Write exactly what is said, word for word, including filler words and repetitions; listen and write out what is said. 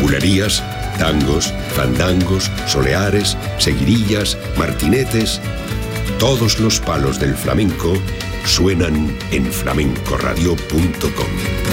bulerías, tangos, fandangos, soleares, seguidillas, martinetes. Todos los palos del flamenco suenan en flamenco radio punto com.